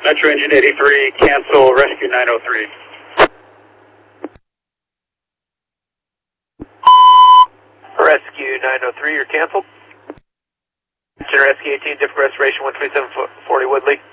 Metro Engine 83, cancel Rescue 903. Rescue 903, you're canceled. Rescue 18, different restoration 12740 Woodley.